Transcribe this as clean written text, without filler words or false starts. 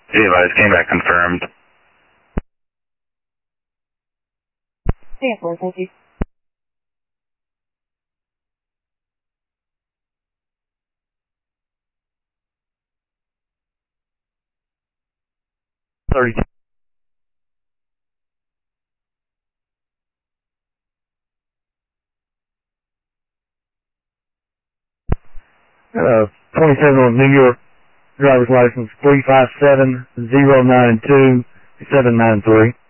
Advise came back confirmed. Yeah, thank you. $32. 27 on New York driver's license 357-092-793.